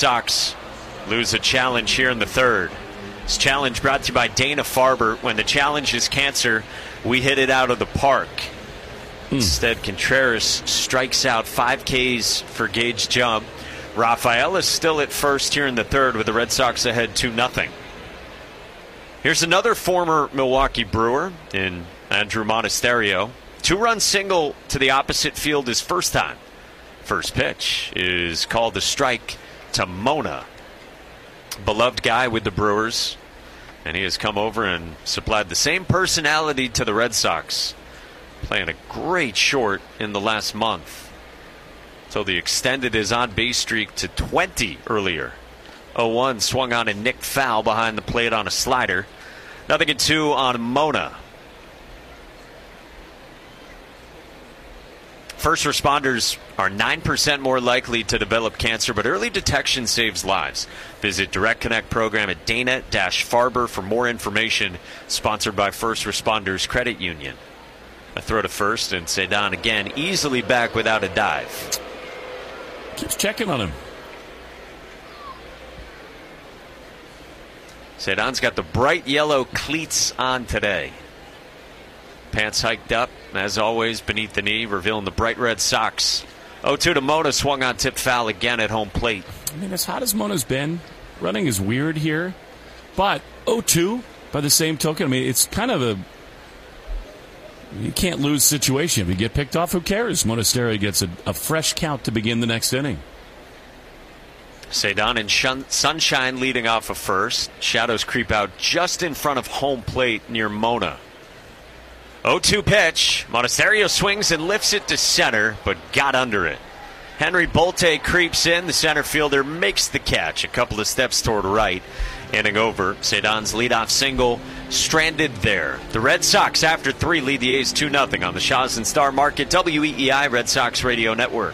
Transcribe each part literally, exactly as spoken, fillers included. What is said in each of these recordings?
Sox lose a challenge here in the third. This challenge brought to you by Dana-Farber. When the challenge is cancer, we hit it out of the park. Hmm. Instead, Contreras strikes out five Ks for Gage Jump. Rafael is still at first here in the third with the Red Sox ahead two nothing. Here's another former Milwaukee Brewer in Andrew Monasterio. Two-run single to the opposite field his first time. First pitch is called the strike to Mona. Beloved guy with the Brewers, and he has come over and supplied the same personality to the Red Sox, playing a great short in the last month. So he extended his on-base streak to twenty earlier. oh one swung on a nicked foul behind the plate on a slider. Nothing at two on Mona. First responders are nine percent more likely to develop cancer, but early detection saves lives. Visit Direct Connect program at Dana Farber for more information. Sponsored by First Responders Credit Union. A throw to first, and Cedon again easily back without a dive. Keeps checking on him. Cedon's got the bright yellow cleats on today. Pants hiked up, as always, beneath the knee, revealing the bright red socks. oh two to Mona, swung on tip foul again at home plate. I mean, as hot as Mona's been, running is weird here. But oh two, by the same token, I mean, it's kind of a you can't lose situation. If you get picked off, who cares? Monasterio gets a, a fresh count to begin the next inning. Cedon and Shun- Sunshine leading off of first. Shadows creep out just in front of home plate near Mona. oh two pitch. Monasterio swings and lifts it to center, but got under it. Henry Bolte creeps in. The center fielder makes the catch. A couple of steps toward right. Inning over. Cedon's leadoff single stranded there. The Red Sox, after three, lead the A's two nothing on the Shaw's and Star Market W E E I Red Sox Radio Network.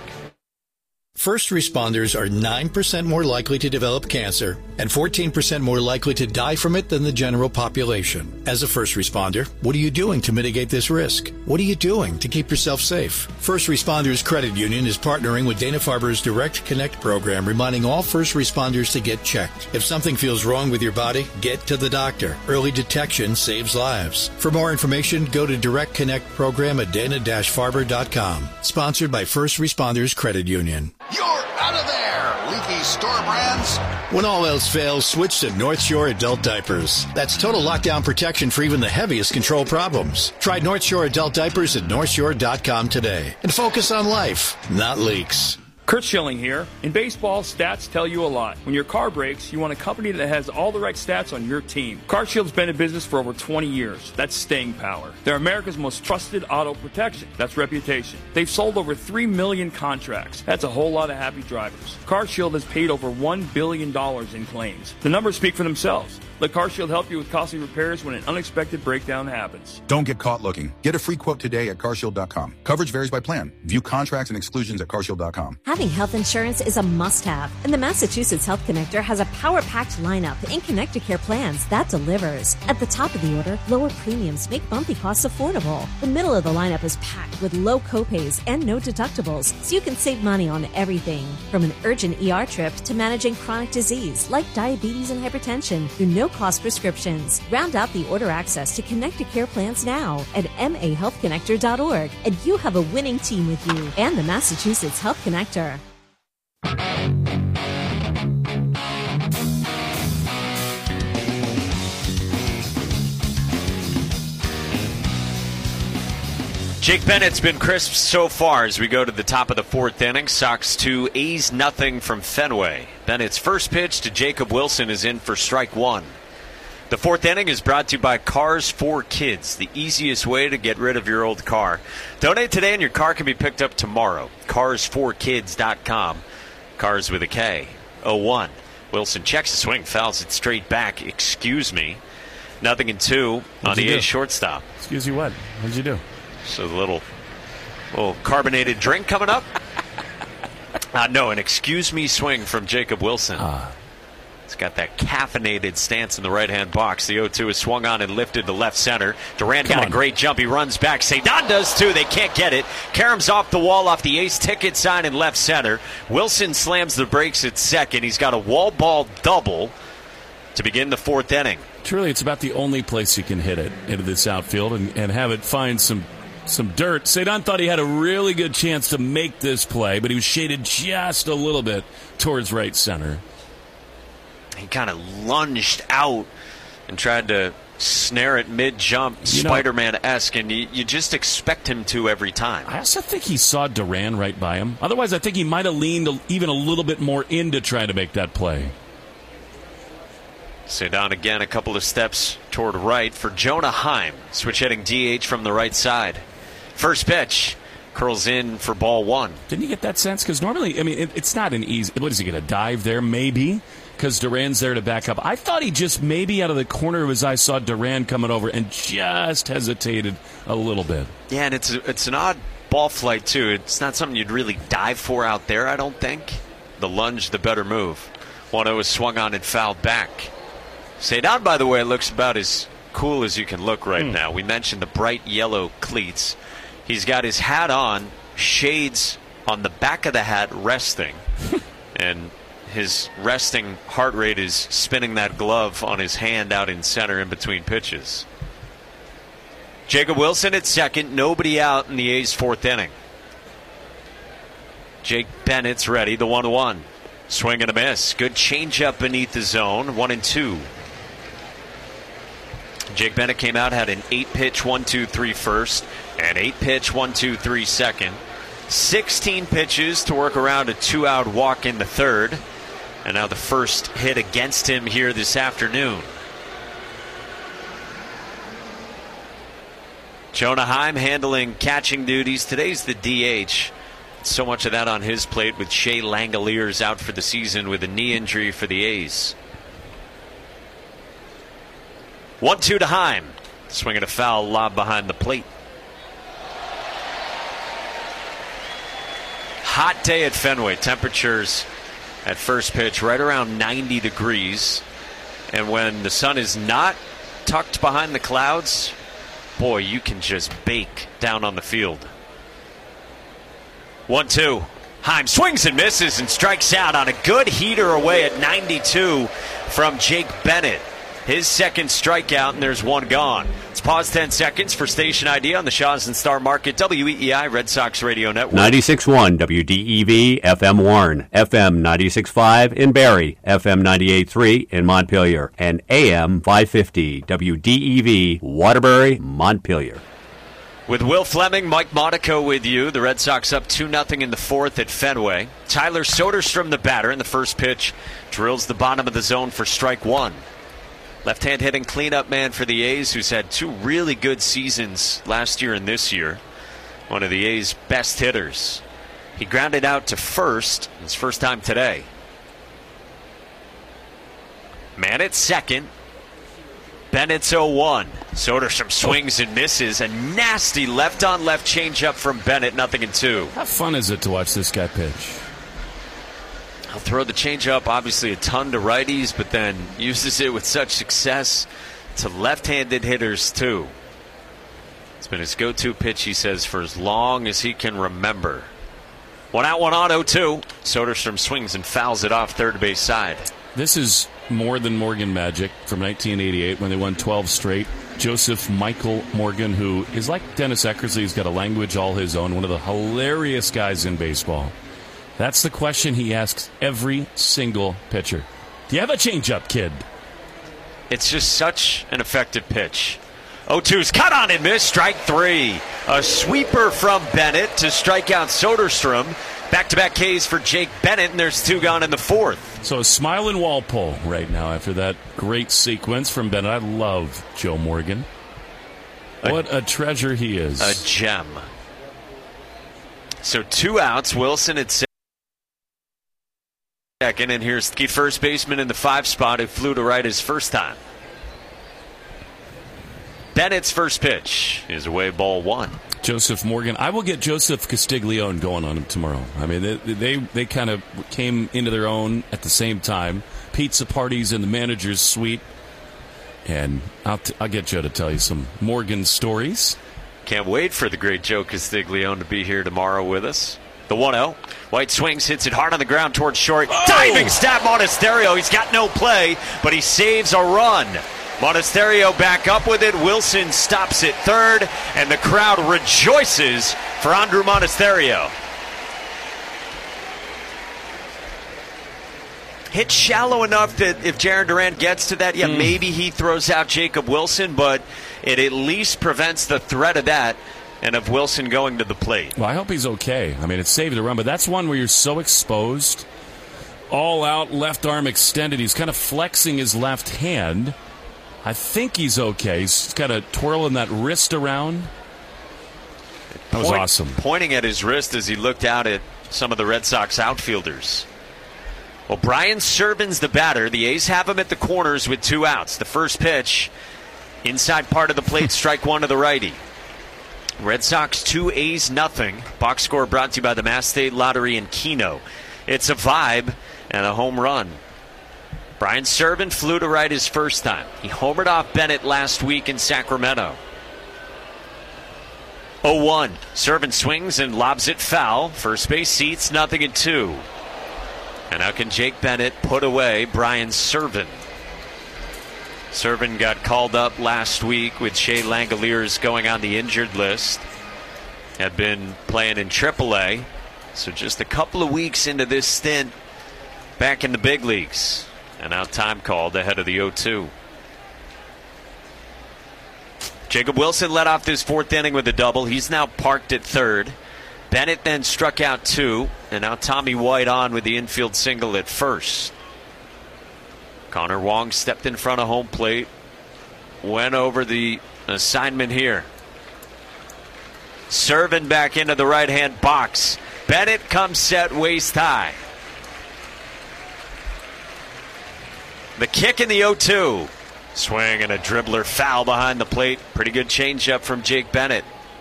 First responders are nine percent more likely to develop cancer and fourteen percent more likely to die from it than the general population. As a first responder, what are you doing to mitigate this risk? What are you doing to keep yourself safe? First Responders Credit Union is partnering with Dana-Farber's Direct Connect program, reminding all first responders to get checked. If something feels wrong with your body, get to the doctor. Early detection saves lives. For more information, go to Direct Connect program at dana dash farber dot com. Sponsored by First Responders Credit Union. You're out of there, leaky store brands. When all else fails, switch to North Shore Adult Diapers. That's total lockdown protection for even the heaviest control problems. Try North Shore Adult Diapers at north shore dot com today. And focus on life, not leaks. Kurt Schilling here. In baseball, stats tell you a lot. When your car breaks, you want a company that has all the right stats on your team. CarShield's been in business for over twenty years. That's staying power. They're America's most trusted auto protection. That's reputation. They've sold over three million contracts. That's a whole lot of happy drivers. CarShield has paid over one billion dollars in claims. The numbers speak for themselves. Let CarShield help you with costly repairs when an unexpected breakdown happens. Don't get caught looking. Get a free quote today at car shield dot com. Coverage varies by plan. View contracts and exclusions at car shield dot com. Having health insurance is a must-have, and the Massachusetts Health Connector has a power-packed lineup in Connect-to-Care plans that delivers. At the top of the order, lower premiums make bumpy costs affordable. The middle of the lineup is packed with low copays and no deductibles, so you can save money on everything, from an urgent E R trip to managing chronic disease like diabetes and hypertension through no-cost prescriptions. Round out the order access to Connect-to-Care plans now at m a health connector dot org, and you have a winning team with you and the Massachusetts Health Connector. Jake Bennett's been crisp so far as we go to the top of the fourth inning. Sox two, A's nothing from Fenway. Bennett's first pitch to Jacob Wilson is in for strike one. The fourth inning is brought to you by Cars for Kids, the easiest way to get rid of your old car. Donate today and your car can be picked up tomorrow. cars for kids dot com. Cars with a K. oh one. Wilson checks the swing, fouls it straight back. Excuse me. Nothing in two on the A's shortstop. Excuse you what? What did you do? So a little, little carbonated drink coming up. uh, no, an excuse me swing from Jacob Wilson. Ah. He's got that caffeinated stance in the right-hand box. The oh two is swung on and lifted to left center. Durant got a great jump. He runs back. Cedon does too. They can't get it. Karem's off the wall off the A's ticket sign in left center. Wilson slams the brakes at second. He's got a wall ball double to begin the fourth inning. Truly, it's about the only place you can hit it into this outfield and, and have it find some some dirt. Cedon thought he had a really good chance to make this play, but he was shaded just a little bit towards right center. He kind of lunged out and tried to snare it mid-jump, you know, Spider-Man-esque, and you, you just expect him to every time. I also think he saw Duran right by him. Otherwise, I think he might have leaned even a little bit more in to try to make that play. Cedon again, a couple of steps toward right for Jonah Heim, switch-hitting D H from the right side. First pitch curls in for ball one. Didn't you get that sense? Because normally, I mean, it, it's not an easy. What is he going to dive there? Maybe. Because Duran's there to back up. I thought he just maybe out of the corner of his eye saw Duran coming over and just hesitated a little bit. Yeah, and it's it's an odd ball flight, too. It's not something you'd really dive for out there, I don't think. The lunge, the better move. one oh is swung on and fouled back. Cedon, by the way, looks about as cool as you can look right mm. now. We mentioned the bright yellow cleats. He's got his hat on, shades on the back of the hat resting, and his resting heart rate is spinning that glove on his hand out in center in between pitches. Jacob Wilson at second, nobody out in the A's fourth inning. Jake Bennett's ready, the one one. Swing and a miss. Good changeup beneath the zone, one and two. Jake Bennett came out, had an eight-pitch one two three first, and eight-pitch one two three second. sixteen pitches to work around a two-out walk in the third. And now the first hit against him here this afternoon. Jonah Heim handling catching duties. Today's the D H. So much of that on his plate with Shea Langoliers out for the season with a knee injury for the A's. one two to Heim. Swinging a foul lob behind the plate. Hot day at Fenway. Temperatures at first pitch right around ninety degrees. And when the sun is not tucked behind the clouds, boy, you can just bake down on the field. one two. Heim swings and misses and strikes out on a good heater away at ninety-two from Jake Bennett. His second strikeout, and there's one gone. Let's pause ten seconds for station I D on the Shaw's and Star Market, W E E I Red Sox Radio Network. ninety-six point one W D E V, F M Warren, F M ninety-six point five in Barrie, F M ninety-eight point three in Montpelier, and A M five fifty W D E V, Waterbury, Montpelier. With Will Fleming, Mike Monaco with you. The Red Sox up two nothing in the fourth at Fenway. Tyler Soderstrom, the batter, in the first pitch, drills the bottom of the zone for strike one. Left-hand hitting cleanup man for the A's, who's had two really good seasons last year and this year. One of the A's best hitters. He grounded out to first, his first time today. Man at second. Bennett's oh one. Soderstrom swings and misses. A nasty left-on-left changeup from Bennett, nothing in two. How fun is it to watch this guy pitch? He'll throw the changeup, obviously a ton to righties, but then uses it with such success to left-handed hitters, too. It's been his go-to pitch, he says, for as long as he can remember. One out, one on, oh two. Soderstrom swings and fouls it off third base side. This is more than Morgan magic from nineteen eighty-eight when they won twelve straight. Joseph Michael Morgan, who is like Dennis Eckersley, he's got a language all his own, one of the hilarious guys in baseball. That's the question he asks every single pitcher. Do you have a changeup, kid? It's just such an effective pitch. oh two's cut on and missed. Strike three. A sweeper from Bennett to strike out Soderstrom. Back-to-back Ks for Jake Bennett, and there's two gone in the fourth. So a smile in Walpole right now after that great sequence from Bennett. I love Joe Morgan. What a, a treasure he is. A gem. So two outs. Wilson at second, and here's the first baseman in the five spot who flew to right his first time. Bennett's first pitch is away, ball one. Joseph Morgan. I will get Joseph Castiglione going on him tomorrow. I mean, they they, they kind of came into their own at the same time. pizza parties in the manager's suite. And I'll, t- I'll get Joe to tell you some Morgan stories. Can't wait for the great Joe Castiglione to be here tomorrow with us. The one oh. White swings, hits it hard on the ground towards short. Oh! Diving stab Monasterio. He's got no play, but he saves a run. Monasterio back up with it. Wilson stops at third, and the crowd rejoices for Andrew Monasterio. Hit shallow enough that if Jarren Duran gets to that, yeah, mm. maybe he throws out Jacob Wilson, but it at least prevents the threat of that and of Wilson going to the plate. Well, I hope he's okay. I mean, it saved the run, but that's one where you're so exposed. All out, left arm extended. He's kind of flexing his left hand. I think he's okay. He's kind of twirling that wrist around. That was Point, awesome. Pointing at his wrist as he looked out at some of the Red Sox outfielders. Well, Brian Servin's the batter. The A's have him at the corners with two outs. The first pitch, inside part of the plate, strike one to the righty. Red Sox two, A's nothing. Box score brought to you by the Mass State Lottery and Keno. It's a vibe and a home run. Brian Servin flew to right his first time. He homered off Bennett last week in Sacramento. oh one. Servin swings and lobs it foul. First base seats, nothing in two. And how can Jake Bennett put away Brian Servin? Servin got called up last week with Shea Langoliers going on the injured list. Had been playing in triple A. So just a couple of weeks into this stint back in the big leagues. And now time called ahead of the oh two. Jacob Wilson led off this fourth inning with a double. He's now parked at third. Bennett then struck out two, and now Tommy White on with the infield single at first. Connor Wong stepped in front of home plate, went over the assignment here. Servin back into the right-hand box. Bennett comes set waist high. The kick in the oh two. Swing and a dribbler foul behind the plate. Pretty good changeup from Jake Bennett.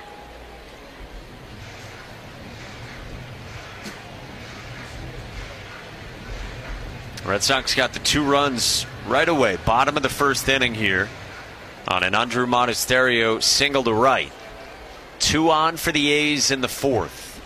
Red Sox got the two runs right away. Bottom of the first inning here on an Andrew Monasterio single to right. Two on for the A's in the fourth.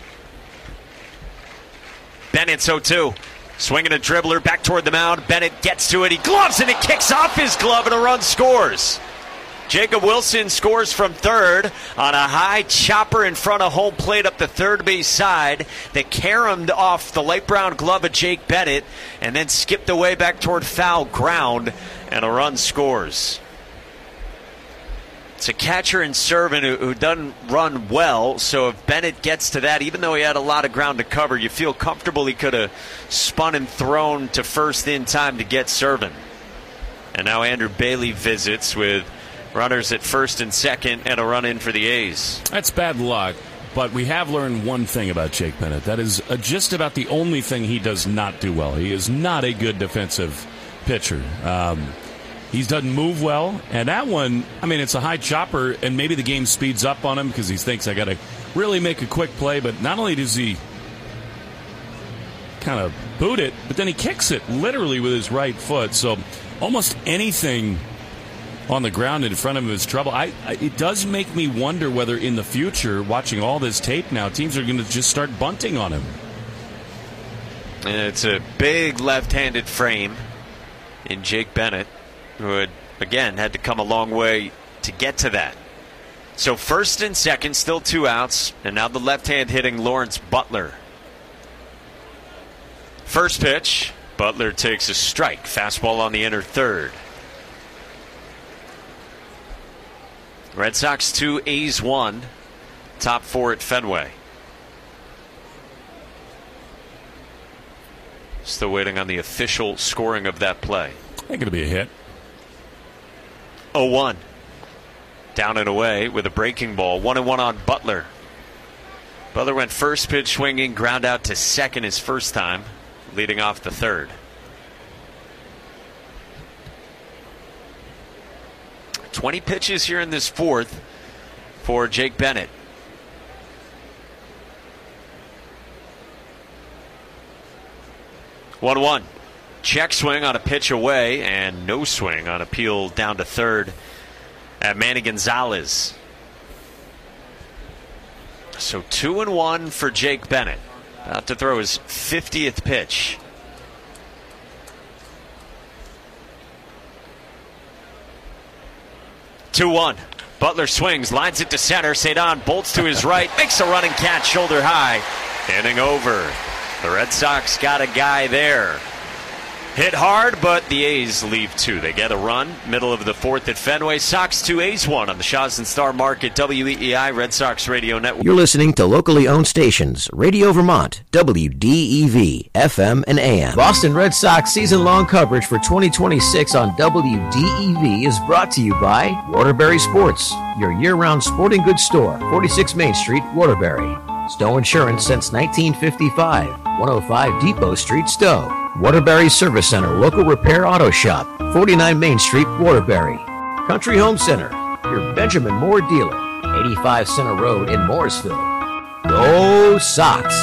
Bennett's oh two. Swinging a dribbler back toward the mound. Bennett gets to it. He gloves and it kicks off his glove and a run scores. Jacob Wilson scores from third on a high chopper in front of home plate up the third base side that caromed off the light brown glove of Jake Bennett and then skipped away back toward foul ground, and a run scores. It's a catcher in Servin who, who doesn't run well, so if Bennett gets to that, even though he had a lot of ground to cover, you feel comfortable he could have spun and thrown to first in time to get Servin. And now Andrew Bailey visits with runners at first and second and a run in for the A's. That's bad luck, but we have learned one thing about Jake Bennett. That is uh, just about the only thing he does not do well. He is not a good defensive pitcher. Um, he doesn't move well, and that one, I mean, it's a high chopper, and maybe the game speeds up on him because he thinks I got to really make a quick play, but not only does he kind of boot it, but then he kicks it literally with his right foot, so almost anything on the ground in front of him is trouble. I, I, it does make me wonder whether in the future, watching all this tape now, teams are going to just start bunting on him. And it's a big left-handed frame in Jake Bennett, who had, again, had to come a long way to get to that. So first and second, still two outs, and now the left-hand hitting Lawrence Butler. First pitch, Butler takes a strike. Fastball on the inner third. Red Sox two, A's one. Top four at Fenway. Still waiting on the official scoring of that play. I think it'll be a hit. oh one. Down and away with a breaking ball. one and one on Butler. Butler went first pitch swinging, ground out to second his first time, leading off the third. twenty pitches here in this fourth for Jake Bennett. one one. Check swing on a pitch away, and no swing on a peel down to third at Manny Gonzalez. So two and one for Jake Bennett. About to throw his fiftieth pitch. two one. Butler swings, lines it to center. Cedon bolts to his right, makes a running catch shoulder high. Inning over. The Red Sox got a guy there. Hit hard, but the A's leave two. They get a run. Middle of the fourth at Fenway. Sox two, A's one on the Shaw's and Star Market, W E E I, Red Sox Radio Network. You're listening to locally owned stations, Radio Vermont, W D E V, F M and A M. Boston Red Sox season-long coverage for twenty twenty-six on W D E V is brought to you by Waterbury Sports, your year-round sporting goods store, forty-six Main Street, Waterbury. Stowe Insurance since nineteen fifty-five, one oh five Depot Street, Stowe. Waterbury Service Center, local repair auto shop, forty-nine Main Street, Waterbury. Country Home Center, your Benjamin Moore dealer, eighty-five Center Road in Morrisville. Go Sox!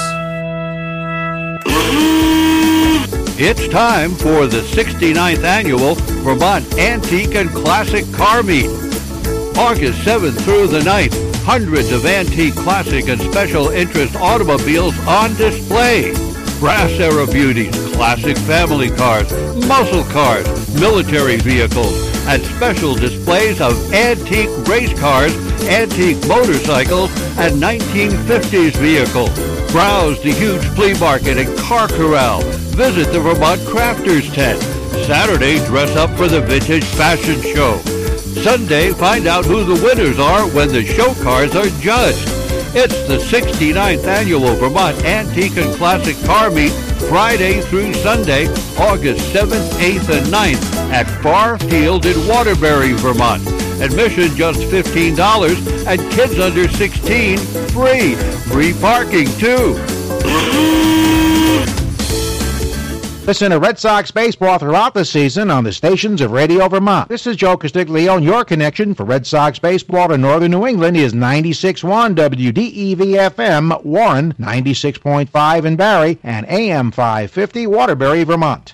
It's time for the sixty-ninth Annual Vermont Antique and Classic Car Meet. August seventh through the ninth, hundreds of antique, classic, and special interest automobiles on display. Brass-era beauties, classic family cars, muscle cars, military vehicles, and special displays of antique race cars, antique motorcycles, and nineteen fifties vehicles. Browse the huge flea market and car corral. Visit the Vermont Crafters Tent. Saturday, dress up for the Vintage Fashion Show. Sunday, find out who the winners are when the show cars are judged. It's the sixty-ninth Annual Vermont Antique and Classic Car Meet, Friday through Sunday, August seventh, eighth, and ninth at Farr Field in Waterbury, Vermont. Admission just fifteen dollars and kids under sixteen free. Free parking, too. Listen to Red Sox baseball throughout the season on the stations of Radio Vermont. This is Joe Castiglione, and your connection for Red Sox baseball to northern New England is ninety-six point one W D E V F M Warren, ninety-six point five in Barrie, and A M five fifty Waterbury, Vermont.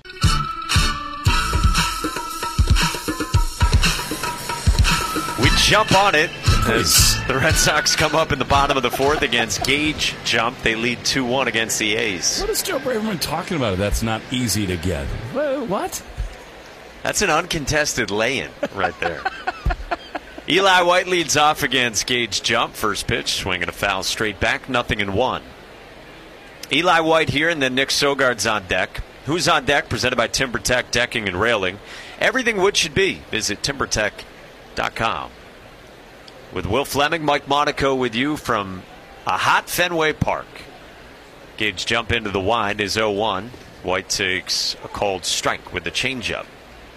We jump on it as the Red Sox come up in the bottom of the fourth against Gage Jump. They lead two one against the A's. What is Joe Braverman talking about? That's not easy to get. What? That's an uncontested lay-in right there. Eli White leads off against Gage Jump. First pitch, swinging a foul straight back, nothing in one. Eli White here, and then Nick Sogard's on deck. Who's on deck? Presented by TimberTech Decking and Railing. Everything wood should be. Visit timber tech dot com. With Will Fleming, Mike Monaco with you from a hot Fenway Park. Gage Jump into the wind is oh one. White takes a called strike with the changeup.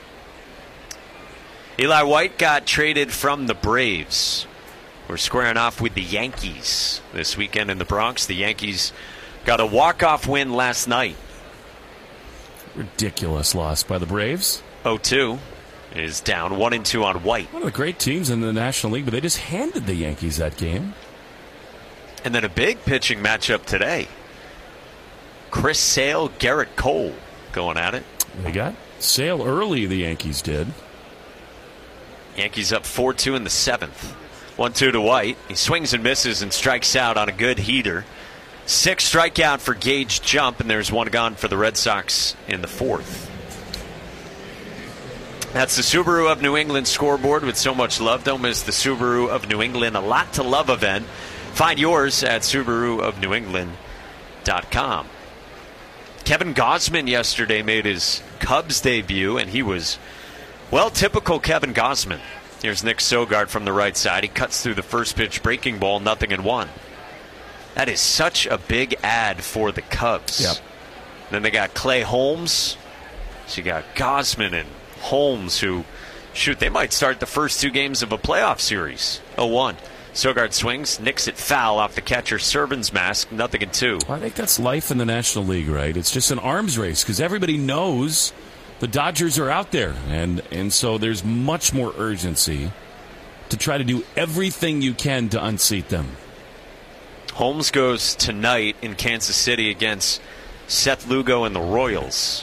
Eli White got traded from the Braves. We're squaring off with the Yankees this weekend in the Bronx. The Yankees got a walk-off win last night. Ridiculous loss by the Braves. oh two. Is down one and two on White. One of the great teams in the National League, but they just handed the Yankees that game. And then a big pitching matchup today. Chris Sale, Garrett Cole going at it. They got Sale early, the Yankees did. Yankees up four two in the seventh. one two to White. He swings and misses and strikes out on a good heater. Six strikeout for Gage Jump, and there's one gone for the Red Sox in the fourth. That's the Subaru of New England scoreboard with so much love. Don't miss the Subaru of New England A Lot to Love event. Find yours at Subaru of New England dot com. Kevin Gausman yesterday made his Cubs debut, and he was, well, typical Kevin Gausman. Here's Nick Sogard from the right side. He cuts through the first pitch, breaking ball, nothing in one. That is such a big ad for the Cubs. Yep. Then they got Clay Holmes. So you got Gausman and Holmes, who, shoot, they might start the first two games of a playoff series. oh one. Sogard swings, nicks it foul off the catcher Servin's mask, nothing in two. Well, I think that's life in the National League, right? It's just an arms race because everybody knows the Dodgers are out there, and and so there's much more urgency to try to do everything you can to unseat them. Holmes goes tonight in Kansas City against Seth Lugo and the Royals.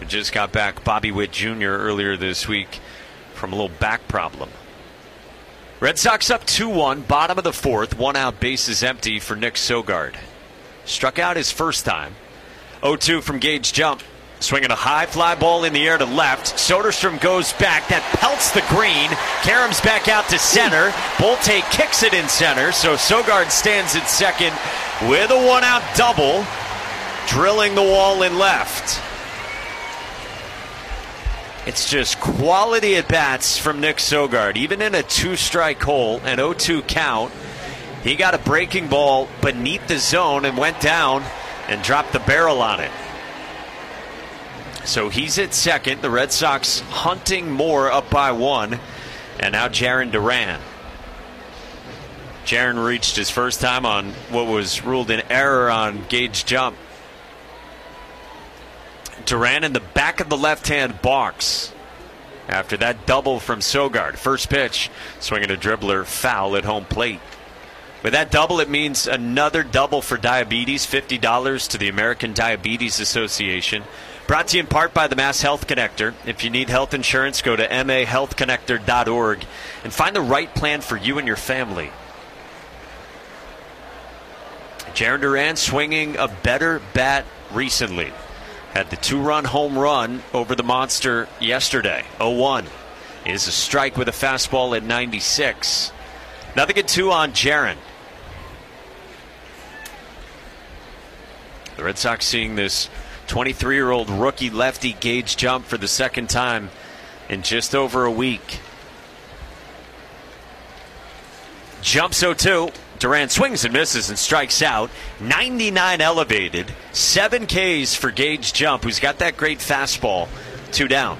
who just got back Bobby Witt Junior earlier this week from a little back problem. Red Sox up two one, bottom of the fourth, one out, bases empty for Nick Sogard. Struck out his first time. oh two from Gage Jump. Swinging a high fly ball in the air to left. Soderstrom goes back. That pelts the green. Karams back out to center. Bolte kicks it in center. So Sogard stands at second with a one-out double. Drilling the wall in left. It's just quality at-bats from Nick Sogard. Even in a two-strike hole, an oh two count, he got a breaking ball beneath the zone and went down and dropped the barrel on it. So he's at second. The Red Sox hunting more, up by one. And now Jarren Duran. Jarren reached his first time on what was ruled an error on Gage Jump. Duran in the back of the left-hand box after that double from Sogard. First pitch, swinging a dribbler foul at home plate. With that double, it means another double for diabetes, fifty dollars to the American Diabetes Association. Brought to you in part by the Mass Health Connector. If you need health insurance, go to m a health connector dot org and find the right plan for you and your family. Jarren Duran swinging a better bat recently. Had the two-run home run over the monster yesterday. oh one is a strike with a fastball at ninety-six. Nothing at two on Jarren. The Red Sox seeing this twenty-three-year-old rookie lefty Gage Jump for the second time in just over a week. Jumps oh two. Duran swings and misses and strikes out. ninety-nine elevated. Seven Ks for Gage Jump, who's got that great fastball. Two down.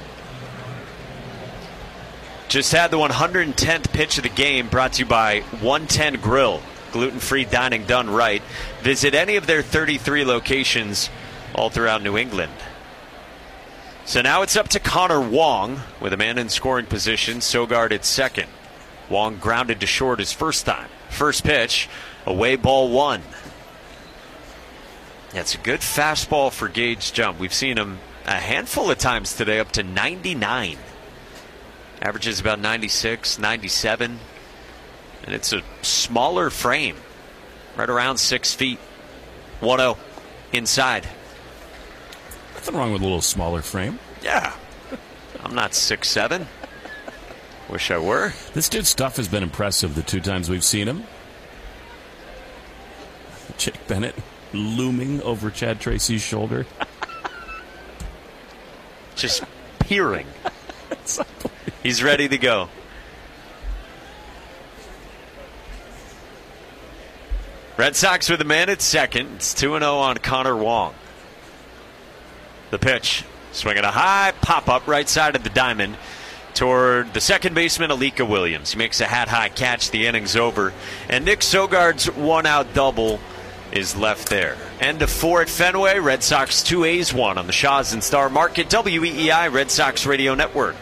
Just had the one hundred tenth pitch of the game, brought to you by one ten Grill. Gluten-free dining done right. Visit any of their thirty-three locations all throughout New England. So now it's up to Connor Wong with a man in scoring position. Sogard at second. Wong grounded to short his first time. First pitch, away ball one. That's a good fastball for Gage Jump. We've seen him a handful of times today, up to ninety-nine. Averages about ninety-six, ninety-seven. And it's a smaller frame, right around six feet. one oh inside. Nothing wrong with a little smaller frame. Yeah. I'm not six seven. Wish I were. This dude's stuff has been impressive the two times we've seen him. Jake Bennett looming over Chad Tracy's shoulder. Just peering. He's ready to go. Red Sox with a man at second. It's two and oh on Connor Wong. The pitch. Swinging a high pop-up right side of the diamond toward the second baseman, Alika Williams. He makes a hat-high catch. The inning's over. And Nick Sogard's one-out double is left there. End of four at Fenway. Red Sox two A's one on the Shaw's and Star Market. W E E I Red Sox Radio Network.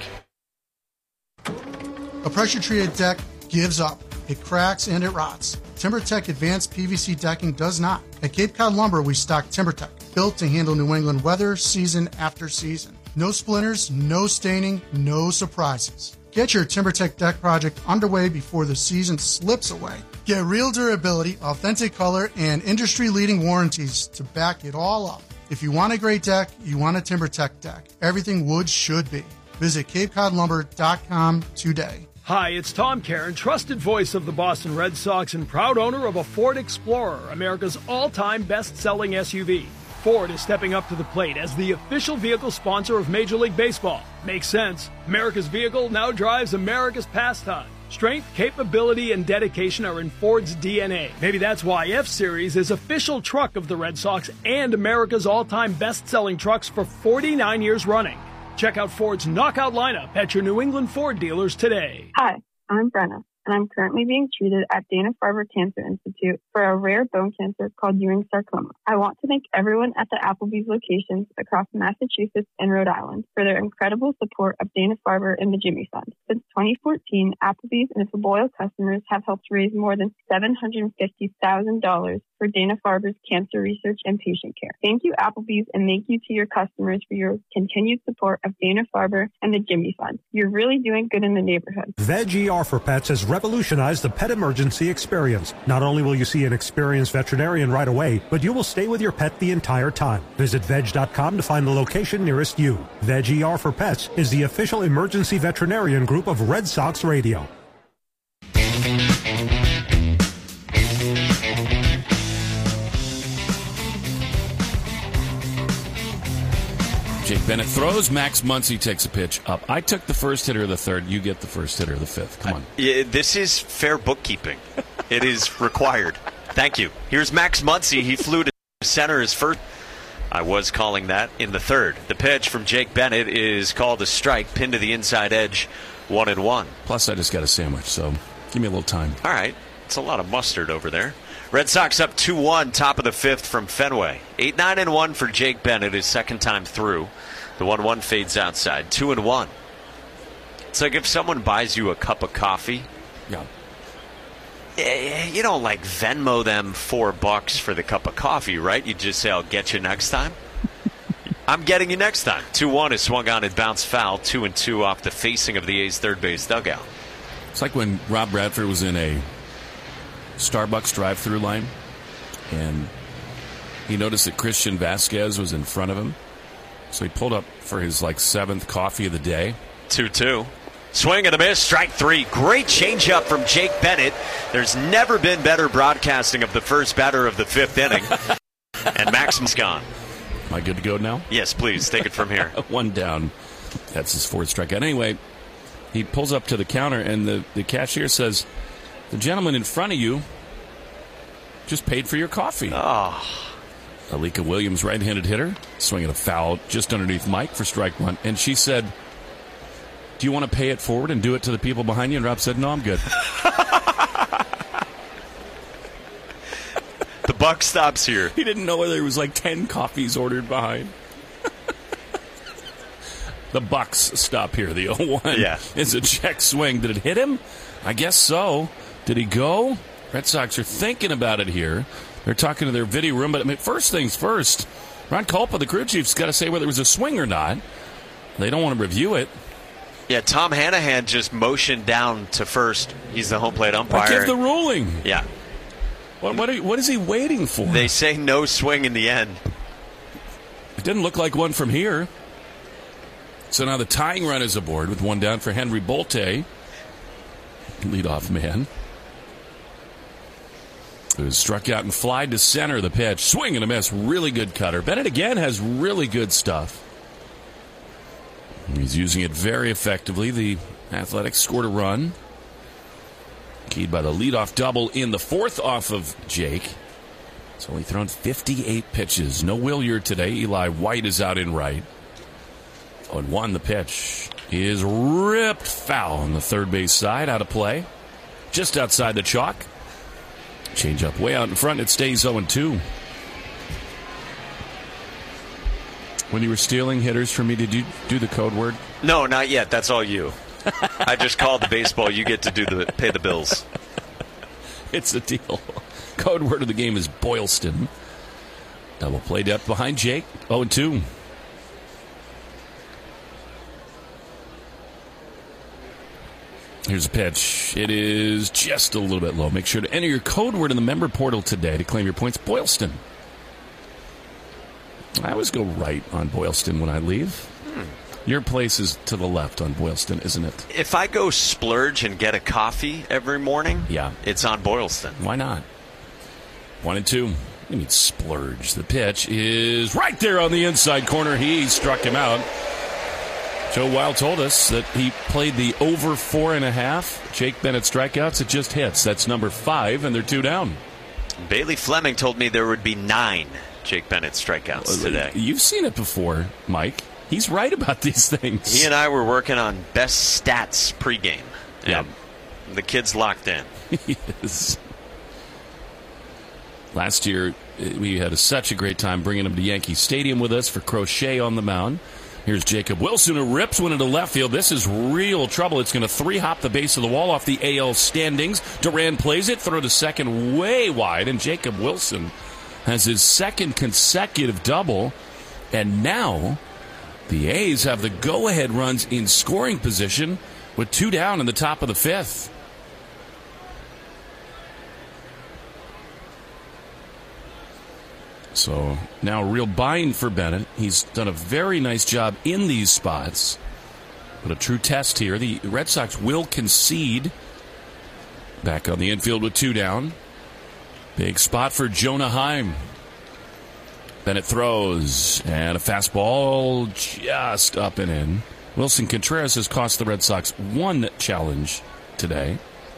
A pressure-treated deck gives up. It cracks and it rots. TimberTech Advanced P V C Decking does not. At Cape Cod Lumber, we stock TimberTech, built to handle New England weather season after season. No splinters, no staining, no surprises. Get your TimberTech deck project underway before the season slips away. Get real durability, authentic color, and industry-leading warranties to back it all up. If you want a great deck, you want a TimberTech deck. Everything wood should be. Visit cape cod lumber dot com today. Hi, it's Tom Caron, trusted voice of the Boston Red Sox and proud owner of a Ford Explorer, America's all-time best-selling S U V. Ford is stepping up to the plate as the official vehicle sponsor of Major League Baseball. Makes sense. America's vehicle now drives America's pastime. Strength, capability, and dedication are in Ford's D N A. Maybe that's why F-Series is official truck of the Red Sox and America's all-time best-selling trucks for forty-nine years running. Check out Ford's knockout lineup at your New England Ford dealers today. Hi, I'm Brenna, and I'm currently being treated at Dana-Farber Cancer Institute for a rare bone cancer called Ewing sarcoma. I want to thank everyone at the Applebee's locations across Massachusetts and Rhode Island for their incredible support of Dana-Farber and the Jimmy Fund. Since twenty fourteen, Applebee's and its loyal customers have helped raise more than seven hundred fifty thousand dollars for Dana-Farber's cancer research and patient care. Thank you, Applebee's, and thank you to your customers for your continued support of Dana-Farber and the Jimmy Fund. You're really doing good in the neighborhood. Veg E R for Pets has revolutionized the pet emergency experience. Not only will you see an experienced veterinarian right away, but you will stay with your pet the entire time. Visit veg dot com to find the location nearest you. Veg E R for Pets is the official emergency veterinarian group of Red Sox Radio. Jake Bennett throws. Max Muncy takes a pitch up. I took the first hitter of the third. You get the first hitter of the fifth. Come on. Yeah, this is fair bookkeeping. It is required. Thank you. Here's Max Muncy. He flew to center his first. I was calling that in the third. The pitch from Jake Bennett is called a strike, pinned to the inside edge, one and one. Plus, I just got a sandwich, so give me a little time. All right. It's a lot of mustard over there. Red Sox up two one, top of the fifth from Fenway. eight nine and one for Jake Bennett, his second time through. The one one fades outside. two and one. It's like if someone buys you a cup of coffee. Yeah. You don't like Venmo them four bucks for the cup of coffee, right? You just say, I'll get you next time. I'm getting you next time. two one is swung on and bounced foul. two and two off the facing of the A's third base dugout. It's like when Rob Bradford was in a Starbucks drive-through line, and he noticed that Christian Vasquez was in front of him, so he pulled up for his like seventh coffee of the day. two two. Swing and a miss, strike three. Great changeup from Jake Bennett. There's never been better broadcasting of the first batter of the fifth inning. And Maxim's gone. Am I good to go now? Yes, please. Take it from here. One down. That's his fourth strikeout. Anyway, he pulls up to the counter, and the, the cashier says, the gentleman in front of you just paid for your coffee. Oh. Alika Williams, right-handed hitter, swinging a foul just underneath Mike for strike one. And she said, do you want to pay it forward and do it to the people behind you? And Rob said, no, I'm good. The buck stops here. He didn't know whether there was like ten coffees ordered behind. The Bucks stop here. The oh one yeah. is a check swing. Did it hit him? I guess so. Did he go? Red Sox are thinking about it here. They're talking to their video room. But I mean, first things first, Ron Kulpa, the crew chief's got to say whether it was a swing or not. They don't want to review it. Yeah, Tom Hanahan just motioned down to first. He's the home plate umpire. I give the ruling. Yeah. What, what, are, what is he waiting for? They say no swing in the end. It didn't look like one from here. So now the tying run is aboard with one down for Henry Bolte, leadoff man. It was struck out and flied to center the pitch. Swing and a miss. Really good cutter. Bennett again has really good stuff. He's using it very effectively. The Athletics scored a run. Keyed by the leadoff double in the fourth off of Jake. He's only thrown fifty-eight pitches. No Williard today. Eli White is out in right. oh and one, the pitch is ripped foul on the third base side. Out of play. Just outside the chalk. Change up way out in front. It stays oh and two. When you were stealing hitters from me, did you do the code word? No, not yet. That's all you. I just called the baseball. You get to do the pay the bills. It's a deal. Code word of the game is Boylston. Double play depth behind Jake. oh and two. Here's a pitch. It is just a little bit low. Make sure to enter your code word in the member portal today to claim your points. Boylston. I always go right on Boylston when I leave. Hmm. Your place is to the left on Boylston, isn't it? If I go splurge and get a coffee every morning, yeah, it's on Boylston. Why not? One and two. You need splurge. The pitch is right there on the inside corner. He struck him out. Joe Wild told us that he played the over four and a half. Jake Bennett strikeouts. It just hits. That's number five, and they're two down. Bailey Fleming told me there would be nine Jake Bennett strikeouts today. You've seen it before, Mike. He's right about these things. He and I were working on best stats pregame. Yeah. The kid's locked in. He is. Last year, we had a, such a great time bringing him to Yankee Stadium with us for Crochet on the mound. Here's Jacob Wilson, who rips one into left field. This is real trouble. It's going to three-hop the base of the wall off the A L standings. Duran plays it, throw to second way wide, and Jacob Wilson has his second consecutive double. And now the A's have the go-ahead runs in scoring position with two down in the top of the fifth. So now a real bind for Bennett. He's done a very nice job in these spots. But a true test here. The Red Sox will concede. Back on the infield with two down. Big spot for Jonah Heim. Bennett throws. And a fastball just up and in. Wilson Contreras has cost the Red Sox one challenge today.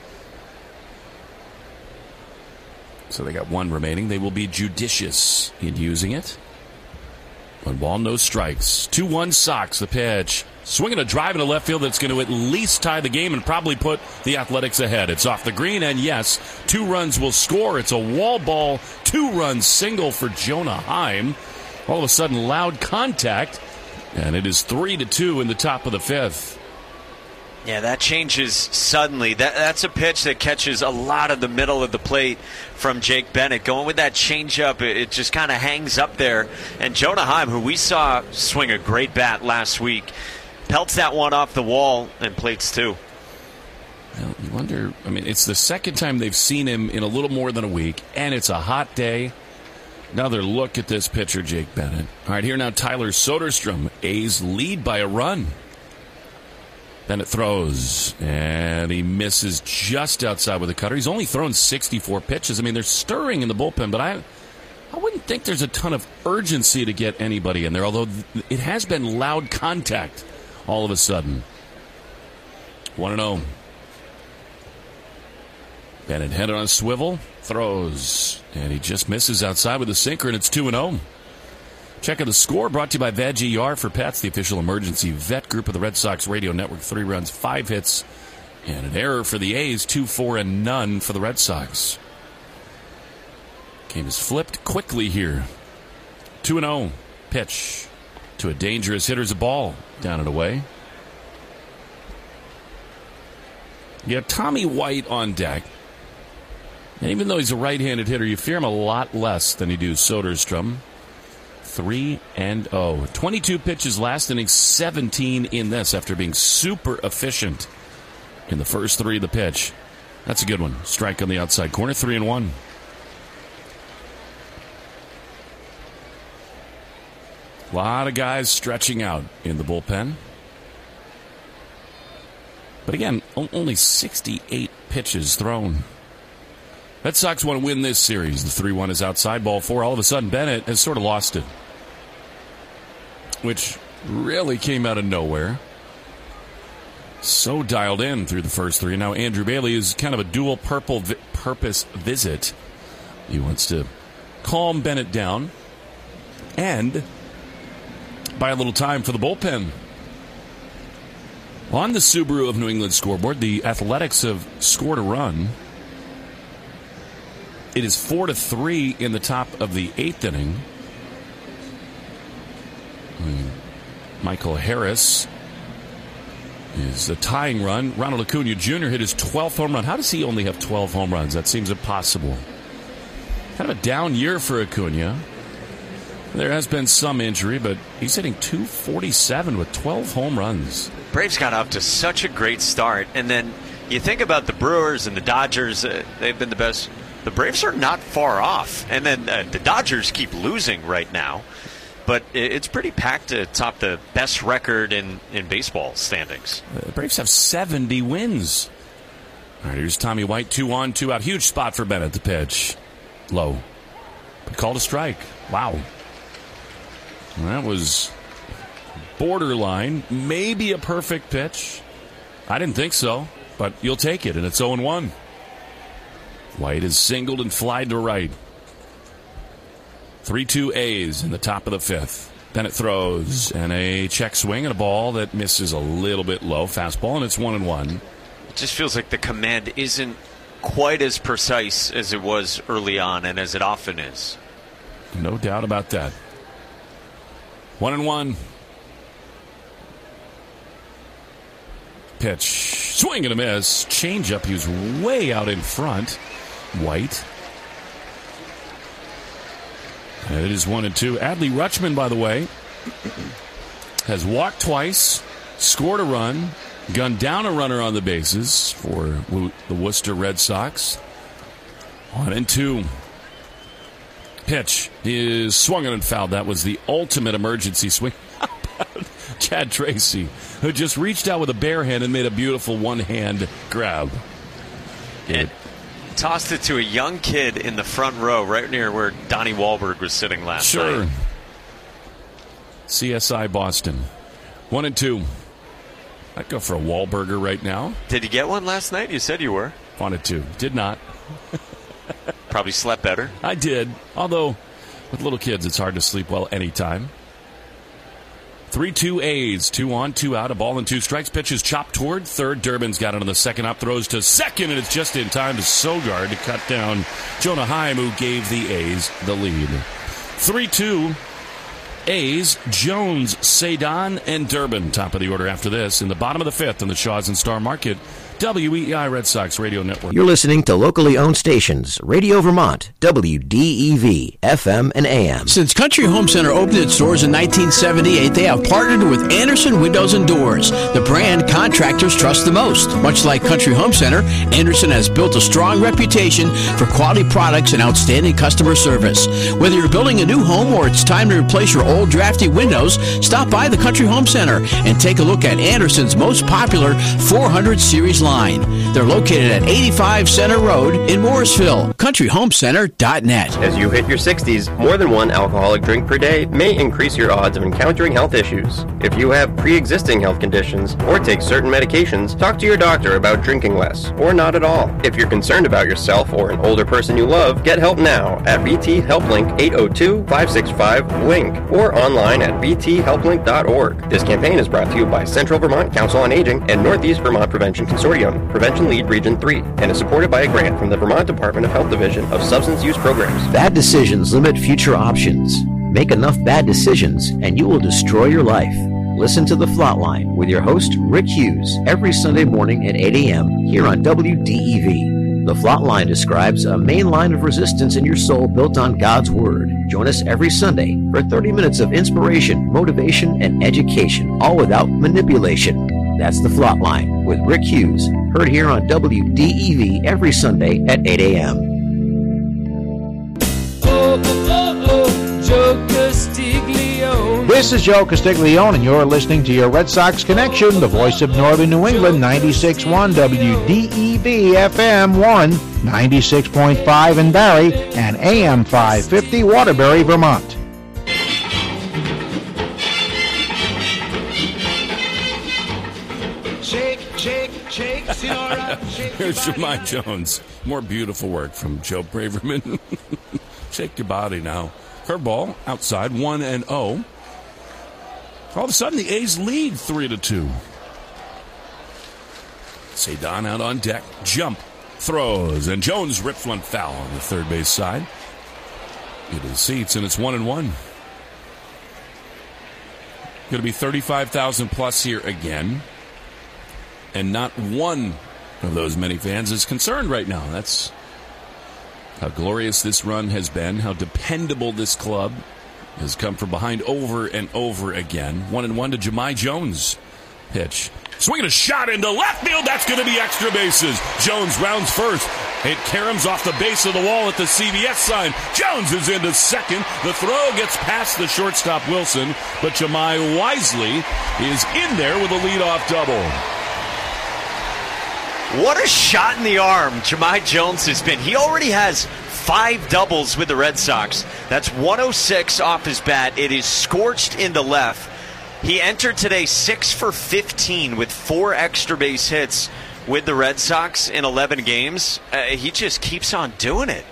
So they got one remaining. They will be judicious in using it. One ball, no strikes. two one Sox, the pitch. Swinging a drive into left field that's going to at least tie the game and probably put the Athletics ahead. It's off the green, and yes, two runs will score. It's a wall ball, two-run single for Jonah Heim. All of a sudden, loud contact, and it is three to two in the top of the fifth. Yeah, that changes suddenly. That That's a pitch that catches a lot of the middle of the plate from Jake Bennett. Going with that changeup, it, it just kind of hangs up there. And Jonah Heim, who we saw swing a great bat last week, pelts that one off the wall and plates two. Well, you wonder, I mean, it's the second time they've seen him in a little more than a week, and it's a hot day. Another look at this pitcher, Jake Bennett. All right, here now Tyler Soderstrom. A's lead by a run. Bennett throws, and he misses just outside with a cutter. He's only thrown sixty-four pitches. I mean, they're stirring in the bullpen, but I I wouldn't think there's a ton of urgency to get anybody in there, although it has been loud contact all of a sudden. one and oh. Bennett headed on a swivel, throws, and he just misses outside with a sinker, and it's two and oh. Check out the score brought to you by Veg E R for Pets, the official emergency vet group of the Red Sox radio network. Three runs, five hits, and an error for the A's. Two, four, and none for the Red Sox. Game is flipped quickly here. two and oh. Pitch to a dangerous hitter's a ball. Down and away. You have Tommy White on deck. And even though he's a right-handed hitter, you fear him a lot less than you do Soderstrom. three and oh. twenty-two pitches last inning, seventeen in this after being super efficient in the first three of the pitch. That's a good one. Strike on the outside corner, three and one. A lot of guys stretching out in the bullpen. But again, only sixty-eight pitches thrown. Red Sox want to win this series. The three one is outside, ball four. All of a sudden, Bennett has sort of lost it, which really came out of nowhere. So dialed in through the first three. Now Andrew Bailey is kind of a dual purple vi- purpose visit. He wants to calm Bennett down and buy a little time for the bullpen. On the Subaru of New England scoreboard, the Athletics have scored a run. It is four to three in the top of the eighth inning. Michael Harris is the tying run. Ronald Acuna Junior hit his twelfth home run. How does he only have twelve home runs? That seems impossible. Kind of a down year for Acuna. There has been some injury, but he's hitting two forty-seven with twelve home runs. Braves got off to such a great start, and then you think about the Brewers and the Dodgers. Uh, they've been the best. The Braves are not far off, and then uh, the Dodgers keep losing right now. But it's pretty packed to top the best record in, in baseball standings. The Braves have seventy wins. All right, here's Tommy White, two on, two out. Huge spot for Bennett, the pitch. Low. But called a strike. Wow. That was borderline. Maybe a perfect pitch. I didn't think so, but you'll take it, and it's oh and one. White is singled and flied to right. three two A's in the top of the fifth. Bennett throws, and a check swing and a ball that misses a little bit low. Fastball, and it's one and one. It just feels like the command isn't quite as precise as it was early on and as it often is. No doubt about that. One and one. Pitch. Swing and a miss. Change up. He was way out in front. White. And it is one and two. Adley Rutschman, by the way, has walked twice, scored a run, gunned down a runner on the bases for the Worcester Red Sox. One and two. Pitch is swung and fouled. That was the ultimate emergency swing. Chad Tracy, who just reached out with a bare hand and made a beautiful one-hand grab. It tossed it to a young kid in the front row, right near where Donnie Wahlberg was sitting last sure. night. C S I Boston. One and two. I'd go for a Wahlburger right now. Did you get one last night? You said you were. Wanted to. Did not. Probably slept better. I did. Although, with little kids, it's hard to sleep well anytime. three two A's. Two on, two out. A ball and two strikes. Pitches chopped toward third. Durbin's got it on the second up. Throws to second, and it's just in time to Sogard to cut down Jonah Heim, who gave the A's the lead. three two A's, Jones, Cedon, and Durbin. Top of the order after this. In the bottom of the fifth in the Shaw's and Star Market. W E E I Red Sox Radio Network. You're listening to locally owned stations, Radio Vermont, W D E V, F M and A M. Since Country Home Center opened its doors in nineteen seventy-eight, they have partnered with Anderson Windows and Doors, the brand contractors trust the most. Much like Country Home Center, Anderson has built a strong reputation for quality products and outstanding customer service. Whether you're building a new home or it's time to replace your old drafty windows, stop by the Country Home Center and take a look at Anderson's most popular four hundred series line. They're located at eighty-five Center Road in Morrisville. country home center dot net. As you hit your sixties, more than one alcoholic drink per day may increase your odds of encountering health issues. If you have pre-existing health conditions or take certain medications, talk to your doctor about drinking less or not at all. If you're concerned about yourself or an older person you love, get help now at V T HelpLink eight oh two, five six five, LINK or online at v t help link dot org. This campaign is brought to you by Central Vermont Council on Aging and Northeast Vermont Prevention Consortium, Prevention Lead Region three, and is supported by a grant from the Vermont Department of Health Division of Substance Use Programs. Bad decisions limit future options. Make enough bad decisions and you will destroy your life. Listen to The Flatline with your host, Rick Hughes, every Sunday morning at eight a.m. here on W D E V. The Flatline describes a main line of resistance in your soul built on God's Word. Join us every Sunday for thirty minutes of inspiration, motivation, and education, all without manipulation. That's The Flatline with Rick Hughes, heard here on W D E V every Sunday at eight a.m. Oh, oh, oh, Joe Castiglione. This is Joe Castiglione, and you're listening to your Red Sox Connection, the voice of Northern New England, ninety-six point one W D E V F M one, ninety-six point five in Barrie, and A M five fifty Waterbury, Vermont. Here's Jemai Jones. More beautiful work from Joe Braverman. Shake your body now. Curveball outside, one and oh. All of a sudden, the A's lead three to two. Cedon out on deck. Jump. Throws. And Jones rips one foul on the third base side. Into the seats, and it's one and one. Going to be thirty-five thousand plus here again. And not one of those many fans is concerned right now. That's how glorious this run has been, how dependable this club has come from behind over and over again. One and one to Jemai Jones. Pitch. Swinging a shot into left field. That's going to be extra bases. Jones rounds first. It caroms off the base of the wall at the C V S sign. Jones is into second. The throw gets past the shortstop Wilson, but Jemai wisely is in there with a leadoff double. What a shot in the arm Jemai Jones has been. He already has five doubles with the Red Sox. That's one oh six off his bat. It is scorched into left. He entered today six for fifteen with four extra base hits with the Red Sox in eleven games. Uh, he just keeps on doing it.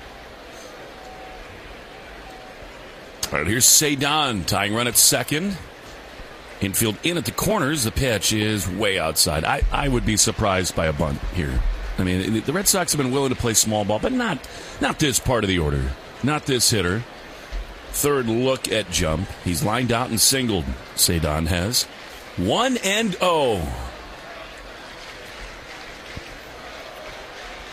All right, here's Cedon tying run at second. Infield in at the corners. The pitch is way outside. I, I would be surprised by a bunt here. I mean, the Red Sox have been willing to play small ball, but not not this part of the order. Not this hitter. Third look at jump. He's lined out and singled. Cedon has. One and oh.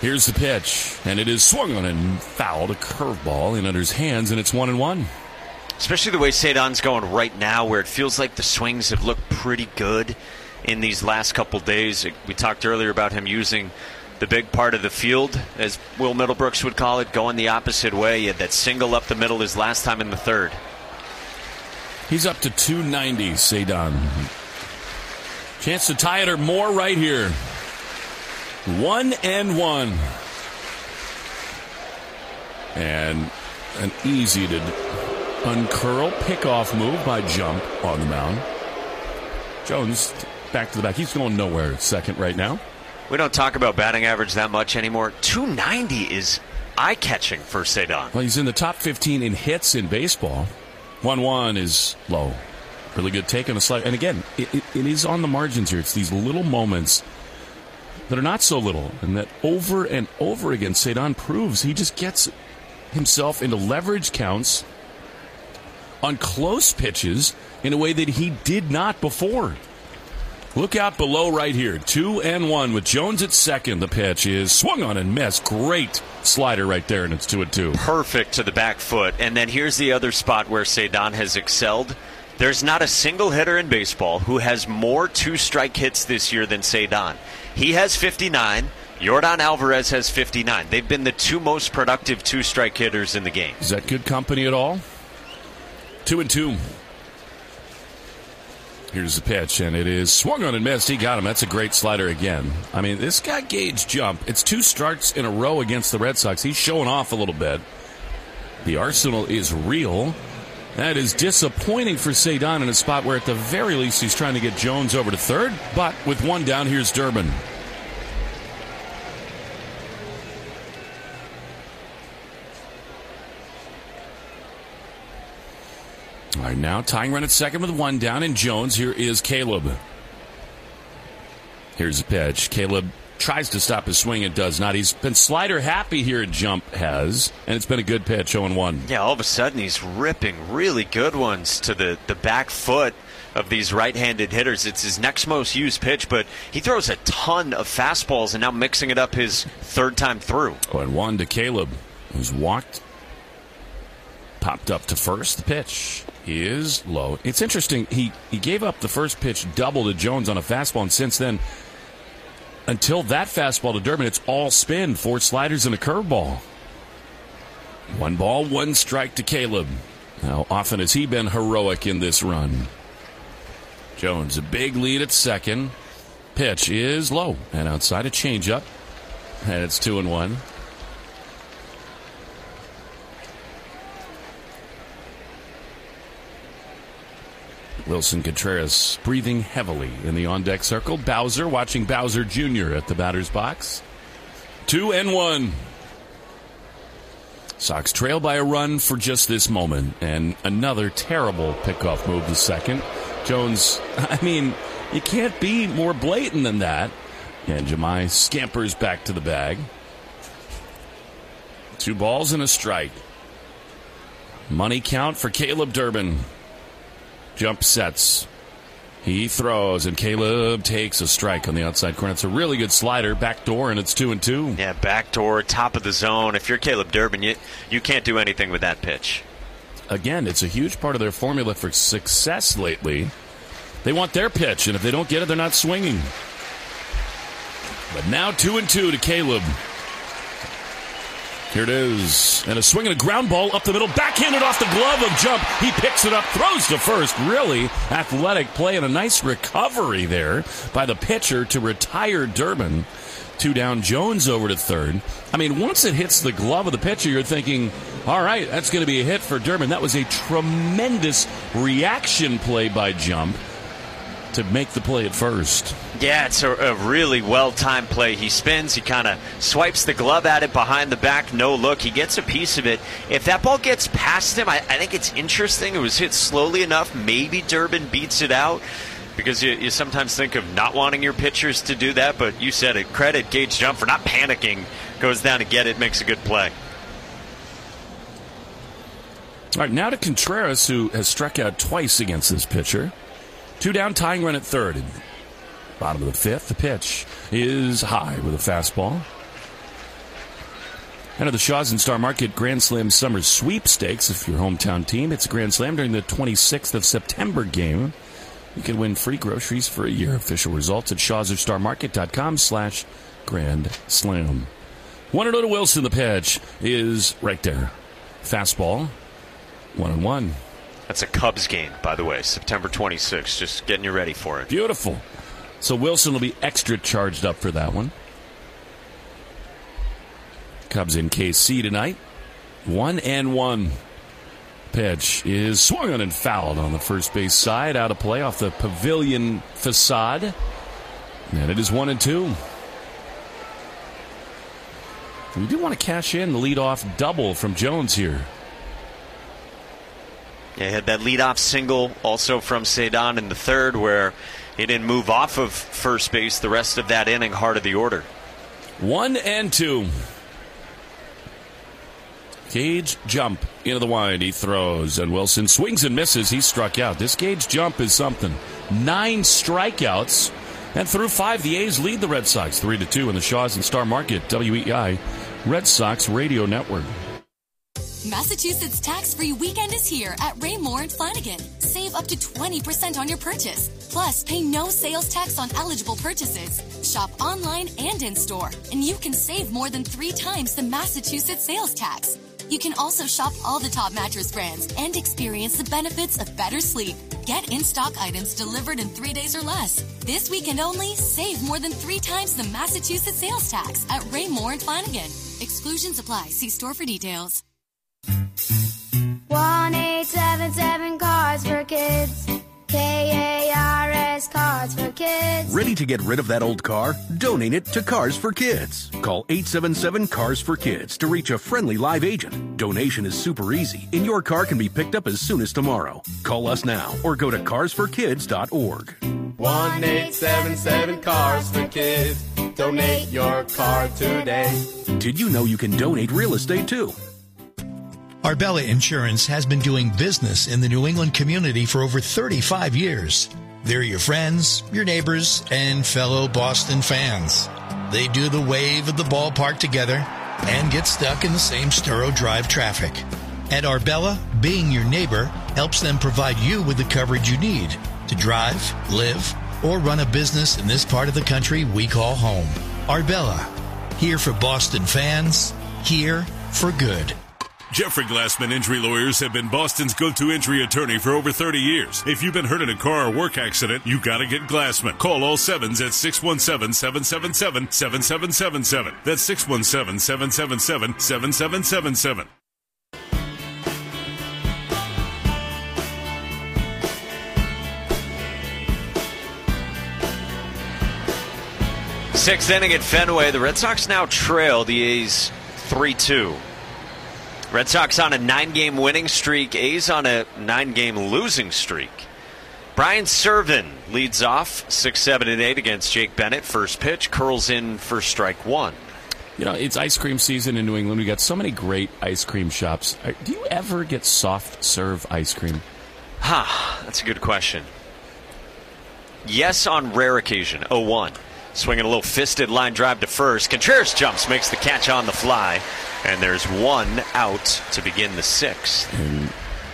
Here's the pitch, and it is swung on and fouled, a curveball in under his hands, and it's one and one. Especially the way Cedon's going right now, where it feels like the swings have looked pretty good in these last couple days. We talked earlier about him using the big part of the field, as Will Middlebrooks would call it, going the opposite way. He had that single up the middle his last time in the third. He's up to two ninety, Cedon. Chance to tie it or more right here. One and one. And an easy to uncurl pickoff move by Jump on the mound. Jones back to the back. He's going nowhere at second right now. We don't talk about batting average that much anymore. two ninety is eye-catching for Cedon. Well, he's in the top fifteen in hits in baseball. one one is low. Really good take on the slide. And again, it, it, it is on the margins here. It's these little moments that are not so little, and that over and over again, Cedon proves he just gets himself into leverage counts on close pitches in a way that he did not before. Look out below right here. Two and one with Jones at second. The pitch is swung on and missed. Great slider right there, and it's two and two. Perfect to the back foot. And then here's the other spot where Cedon has excelled. There's not a single hitter in baseball who has more two-strike hits this year than Cedon. He has fifty-nine. Yordan Alvarez has fifty-nine. They've been the two most productive two-strike hitters in the game. Is that good company at all? Two and two. Here's the pitch, and it is swung on and missed. He got him. That's a great slider again. I mean, this guy Gage Jump, it's two starts in a row against the Red Sox. He's showing off a little bit. The arsenal is real. That is disappointing for Cedon in a spot where at the very least he's trying to get Jones over to third. But with one down, here's Durbin. All right, now tying run at second with one down, and Jones. Here is Caleb. Here's the pitch. Caleb tries to stop his swing and does not. He's been slider happy here at Jump, has, and it's been a good pitch, oh and one. Yeah, all of a sudden he's ripping really good ones to the, the back foot of these right-handed hitters. It's his next most used pitch, but he throws a ton of fastballs and now mixing it up his third time through. oh and one to Caleb, who's walked, popped up to first. The pitch is low. It's interesting. He, he gave up the first pitch double to Jones on a fastball, and since then, until that fastball to Durbin, it's all spin, four sliders and a curveball. One ball, one strike to Caleb. How often has he been heroic in this run? Jones, a big lead at second. Pitch is low and outside a changeup, and it's two and one. Wilson Contreras breathing heavily in the on-deck circle. Bowser watching Bowser Junior at the batter's box. Two and one. Sox trail by a run for just this moment. And another terrible pickoff move to second. Jones, I mean, you can't be more blatant than that. And Jemai scampers back to the bag. Two balls and a strike. Money count for Caleb Durbin. Jump sets. He throws, and Caleb takes a strike on the outside corner. It's a really good slider, backdoor, and it's two and two. Yeah, backdoor, top of the zone. If you're Caleb Durbin, you, you can't do anything with that pitch. Again, it's a huge part of their formula for success lately. They want their pitch, and if they don't get it, they're not swinging. But now two and two to Caleb. Here it is. And a swing and a ground ball up the middle. Backhanded off the glove of Jump. He picks it up, throws to first. Really athletic play and a nice recovery there by the pitcher to retire Durbin. Two down, Jones over to third. I mean, once it hits the glove of the pitcher, you're thinking, all right, that's going to be a hit for Durbin. That was a tremendous reaction play by Jump to make the play at first. Yeah, it's a, a really well-timed play. He spins, he kind of swipes the glove at it behind the back, no look. He gets a piece of it. If that ball gets past him, I, I think it's interesting. It was hit slowly enough. Maybe Durbin beats it out, because you, you sometimes think of not wanting your pitchers to do that, but you said it. Credit Gage Jump for not panicking. Goes down to get it, makes a good play. All right, now to Contreras, who has struck out twice against this pitcher. Two down, tying run at third. Bottom of the fifth, the pitch is high with a fastball. Enter the Shaw's and Star Market Grand Slam Summer Sweepstakes. If your hometown team hits a Grand Slam during the twenty-sixth of September game, you can win free groceries for a year. Official results at shawsofstarmarket.com slash Grand Slam. one and oh to Wilson. The pitch is right there. Fastball, one and one. That's a Cubs game, by the way, September twenty-sixth. Just getting you ready for it. Beautiful. So Wilson will be extra charged up for that one. Cubs in K C tonight. One and one. Pitch is swung on and fouled on the first base side. Out of play off the pavilion facade. And it is one and two. We do want to cash in the leadoff double from Jones here. Yeah, he had that leadoff single also from Cedon in the third where he didn't move off of first base the rest of that inning, heart of the order. One and two. Gage jump into the wind. He throws, and Wilson swings and misses. He struck out. This Gage jump is something. Nine strikeouts, and through five, the A's lead the Red Sox three to two in the Shaw's and Star Market W E I Red Sox Radio Network. Massachusetts tax-free weekend is here at Raymore and Flanagan. Save up to twenty percent on your purchase. Plus, pay no sales tax on eligible purchases. Shop online and in-store, and you can save more than three times the Massachusetts sales tax. You can also shop all the top mattress brands and experience the benefits of better sleep. Get in-stock items delivered in three days or less. This weekend only, save more than three times the Massachusetts sales tax at Raymore and Flanagan. Exclusions apply. See store for details. one eight seven seven Cars for Kids. K A R S Cars for Kids. Ready to get rid of that old car? Donate it to Cars for Kids. Call eight seven seven Cars for Kids to reach a friendly live agent. Donation is super easy, and your car can be picked up as soon as tomorrow. Call us now or go to cars for kids dot org. one eight seven seven Cars for Kids. Donate your car today. Did you know you can donate real estate too? Arbella Insurance has been doing business in the New England community for over thirty-five years. They're your friends, your neighbors, and fellow Boston fans. They do the wave at the ballpark together and get stuck in the same Sturo Drive traffic. At Arbella, being your neighbor helps them provide you with the coverage you need to drive, live, or run a business in this part of the country we call home. Arbella, here for Boston fans, here for good. Jeffrey Glassman Injury Lawyers have been Boston's go-to injury attorney for over thirty years. If you've been hurt in a car or work accident, you got to get Glassman. Call all sevens at six one seven, seven seven seven, seven seven seven seven. That's six one seven, seven seven seven, seven seven seven seven. Sixth inning at Fenway. The Red Sox now trail the A's three two. Red Sox on a nine-game winning streak. A's on a nine-game losing streak. Brian Serven leads off six, seven, and eight against Jake Bennett. First pitch curls in for strike one. You know, it's ice cream season in New England. We got so many great ice cream shops. Do you ever get soft serve ice cream? Huh, that's a good question. Yes, on rare occasion. oh one. Swinging a little fisted line drive to first. Contreras jumps, makes the catch on the fly. And there's one out to begin the sixth. And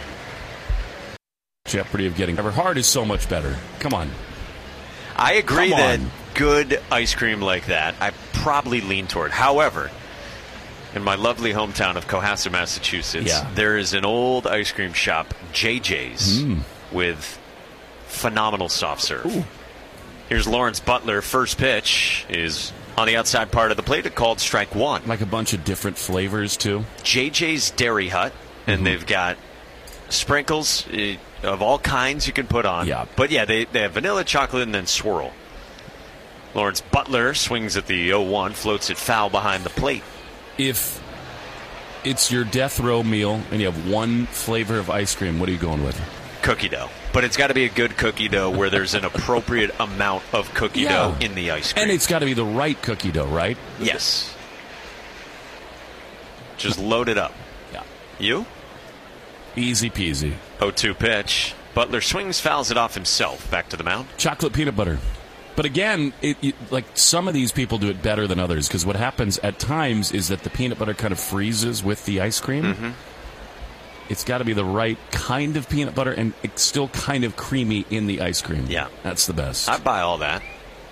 jeopardy of getting ever hard is so much better. Come on. I agree Come that on. good ice cream like that, I probably lean toward. However, in my lovely hometown of Cohasset, Massachusetts, Yeah. there is an old ice cream shop, J J's, Mm. with phenomenal soft serve. Ooh. Here's Lawrence Butler. First pitch is on the outside part of the plate. It called strike one. Like a bunch of different flavors, too. J J's Dairy Hut, and Mm-hmm. they've got sprinkles uh, of all kinds you can put on. Yeah. But, yeah, they, they have vanilla, chocolate, and then swirl. Lawrence Butler swings at the oh one, floats it foul behind the plate. If it's your death row meal and you have one flavor of ice cream, what are you going with? Cookie dough. But it's got to be a good cookie dough where there's an appropriate amount of cookie Yeah. dough in the ice cream. And it's got to be the right cookie dough, right? Yes. Just load it up. Yeah. You? Easy peasy. oh two pitch. Butler swings, fouls it off himself. Back to the mound. Chocolate peanut butter. But again, it, it, like some of these people do it better than others because what happens at times is that the peanut butter kind of freezes with the ice cream. Mm-hmm. It's got to be the right kind of peanut butter and it's still kind of creamy in the ice cream. Yeah. That's the best. I buy all that.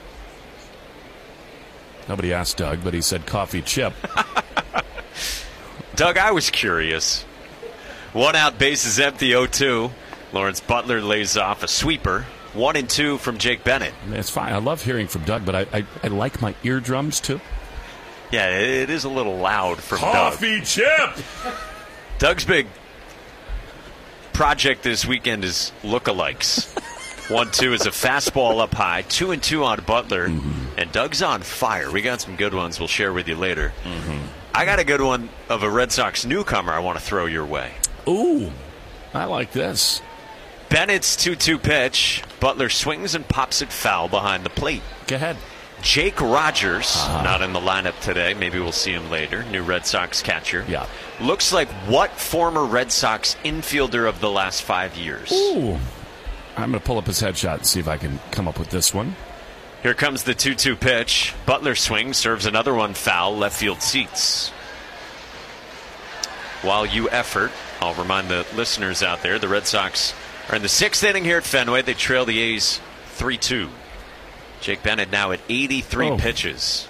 Nobody asked Doug, but he said coffee chip. Doug, I was curious. One out, bases empty, oh two. Lawrence Butler lays off a sweeper. One and two from Jake Bennett. It's fine. I love hearing from Doug, but I, I, I like my eardrums, too. Yeah, it is a little loud from coffee Doug. chip! Doug's big project this weekend is lookalikes. One, two is a fastball up high. Two and two on Butler. Mm-hmm. And Doug's on fire. We got some good ones we'll share with you later. Mm-hmm. I got a good one of a Red Sox newcomer I want to throw your way. Ooh, I like this. Bennett's two two pitch. Butler swings and pops it foul behind the plate. Go ahead. Jake Rogers, uh-huh. not in the lineup today. Maybe we'll see him later. New Red Sox catcher. Yeah. Looks like what former Red Sox infielder of the last five years? Ooh. I'm going to pull up his headshot and see if I can come up with this one. Here comes the two two pitch. Butler swings, serves another one foul, left field seats. While you effort, I'll remind the listeners out there, the Red Sox are in the sixth inning here at Fenway. They trail the A's three two. Jake Bennett now at eighty-three oh. pitches.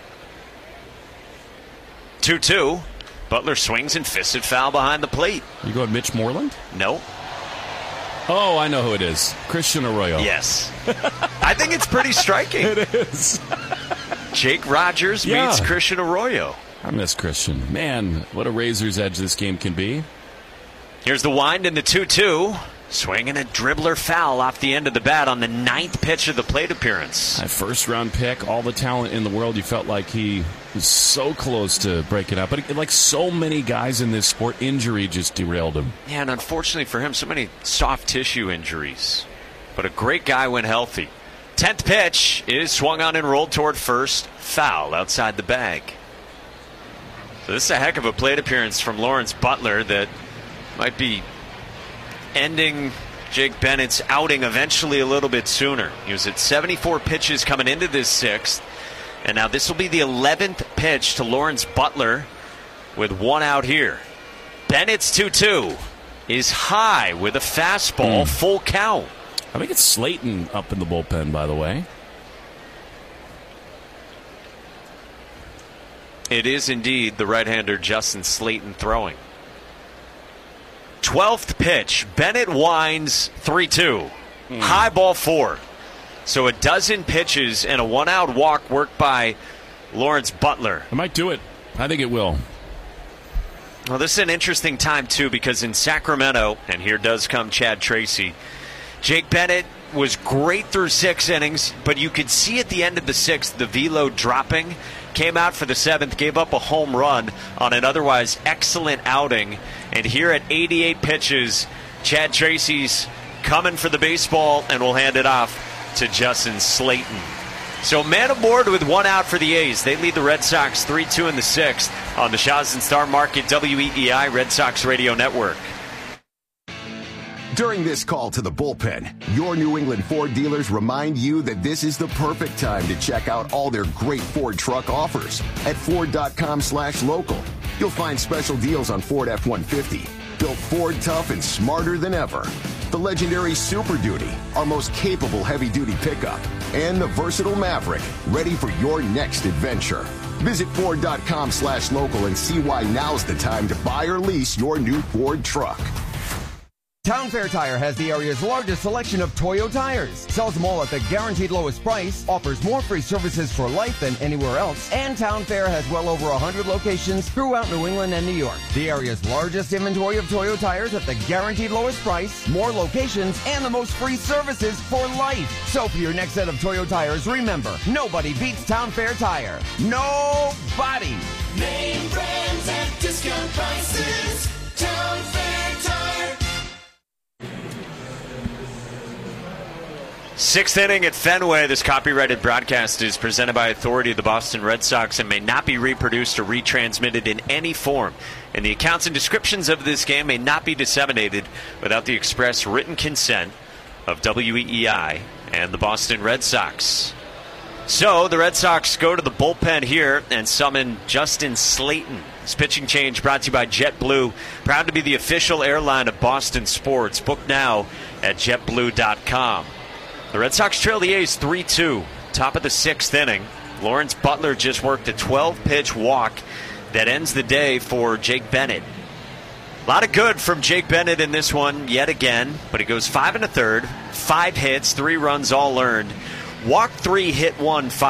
two two. Butler swings and fisted foul behind the plate. You going Mitch Moreland? No. Oh, I know who it is. Christian Arroyo. Yes. I think it's pretty striking. It is. Jake Rogers yeah. meets Christian Arroyo. I miss Christian. Man, what a razor's edge this game can be. Here's the wind in the two two. Swinging a dribbler foul off the end of the bat on the ninth pitch of the plate appearance. A first-round pick, all the talent in the world. You felt like he was so close to breaking out. But like so many guys in this sport, injury just derailed him. Yeah, and unfortunately for him, so many soft tissue injuries. But a great guy when healthy. Tenth pitch is swung on and rolled toward first. Foul outside the bag. So this is a heck of a plate appearance from Lawrence Butler that might be ending Jake Bennett's outing eventually a little bit sooner. He was at seventy-four pitches coming into this sixth. And now this will be the eleventh pitch to Lawrence Butler with one out here. Bennett's two two is high with a fastball, mm. full count. I think it's Slayton up in the bullpen, by the way. It is indeed the right-hander Justin Slayton throwing. twelfth pitch. Bennett winds three two. Mm. High ball four. So a dozen pitches and a one-out walk worked by Lawrence Butler. I might do it. I think it will. Well, this is an interesting time, too, because in Sacramento, and here does come Chad Tracy, Jake Bennett was great through six innings, but you could see at the end of the sixth the velo dropping. Came out for the seventh, gave up a home run on an otherwise excellent outing. And here at eighty-eight pitches, Chad Tracy's coming for the baseball and will hand it off to Justin Slayton. So man aboard with one out for the A's. They lead the Red Sox three two in the sixth on the Shaw's and Star Market W E E I Red Sox Radio Network. During this call to the bullpen, your New England Ford dealers remind you that this is the perfect time to check out all their great Ford truck offers at Ford.com slash local. You'll find special deals on Ford F one fifty, built Ford tough and smarter than ever. The legendary Super Duty, our most capable heavy-duty pickup, and the versatile Maverick, ready for your next adventure. Visit Ford.com slash local and see why now's the time to buy or lease your new Ford truck. Town Fair Tire has the area's largest selection of Toyo tires, sells them all at the guaranteed lowest price, offers more free services for life than anywhere else, and Town Fair has well over one hundred locations throughout New England and New York. The area's largest inventory of Toyo tires at the guaranteed lowest price, more locations, and the most free services for life. So for your next set of Toyo tires, remember, nobody beats Town Fair Tire. Nobody! Name brands at discount prices. Town Fair Tire. Sixth inning at Fenway. This copyrighted broadcast is presented by authority of the Boston Red Sox and may not be reproduced or retransmitted in any form. And the accounts and descriptions of this game may not be disseminated without the express written consent of W E E I and the Boston Red Sox. So the Red Sox go to the bullpen here and summon Justin Slayton. This pitching change brought to you by JetBlue. Proud to be the official airline of Boston sports. Book now at jet blue dot com. The Red Sox trail the A's three two. Top of the sixth inning. Lawrence Butler just worked a twelve-pitch walk that ends the day for Jake Bennett. A lot of good from Jake Bennett in this one yet again, but he goes five and a third, five hits, three runs all earned. Walked three, hit one, five.